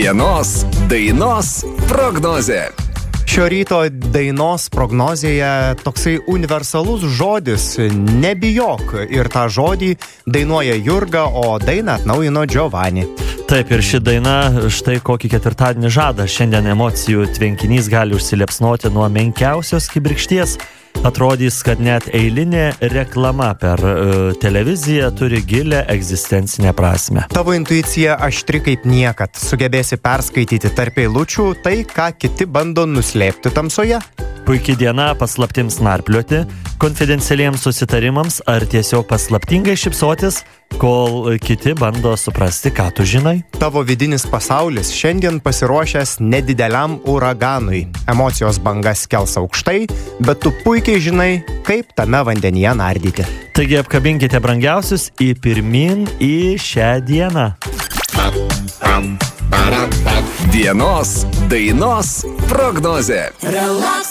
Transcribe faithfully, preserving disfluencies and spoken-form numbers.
Dienos dainos prognozė. Šio ryto dainos prognozėje toksai universalus žodis nebijok. Ir tą žodį dainuoja Jurga, o dainą atnaujino Giovanni. Taip, ir ši daina štai kokį ketvirtadienį žada. Šiandien emocijų tvenkinys gali užsiliepsnoti nuo menkiausios kibirkšties. Atrodys, kad net eilinė reklama per uh, televiziją turi gilę egzistencinę prasme. Tavo intuicija aštri kaip niekad. Sugebėsi perskaityti tarp eilučių tai, ką kiti bando nuslėpti tamsoje. Puikiai diena paslaptims narplioti, konfidencialiems susitarimams ar tiesiog paslaptingai šypsotis, kol kiti bando suprasti, ką tu žinai. Tavo vidinis pasaulis šiandien pasiruošęs nedideliam uraganui. Emocijos bangas kels aukštai, bet tu puikiai žinai, kaip tame vandenyje nardyti. Taigi apkabinkite brangiausius į pirmin į šią dieną. Dienos dainos prognozė.